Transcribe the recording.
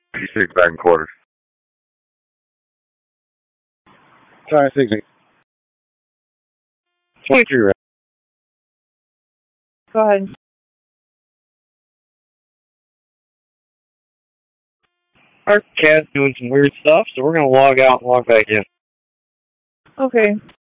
P6 back in quarters. Sorry, 60. 23 right. Go ahead. Our cat's doing some weird stuff, so we're going to log out and log back in. Okay.